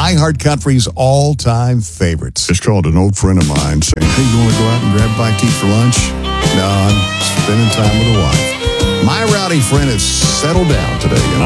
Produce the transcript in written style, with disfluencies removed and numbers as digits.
iHeartCountry's all-time favorites. Just called an old friend of mine saying, hey, you want to go out and grab a bite to eat for lunch? No, I'm spending time with the wife. My rowdy friend has settled down today, and